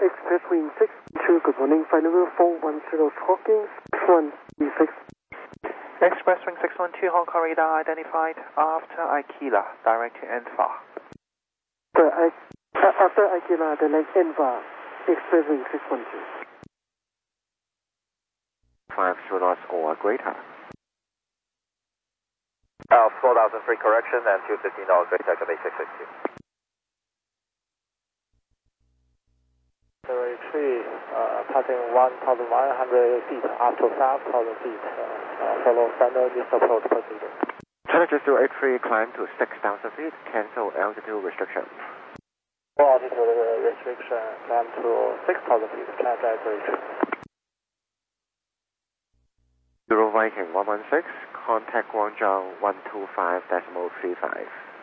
Express Wing 612, good morning, flight number 410 Hawking 6136. Express Wing 612, Hong Kong radar identified after Aquila, direct to Enfa. After Aquila, direct Enfa, Express Wing 612. 50 knots or greater. 4000 free correction and 215 knots, greater, Quebec 662. 03, passing 1,100 feet up to 5,000 feet, follow standard missed approach procedure. Challenger 083, climb to 6,000 feet, cancel altitude restriction. Altitude restriction, climb to 6,000 feet, Challenger 03. Euro Viking 116, contact Guangzhou 125.35.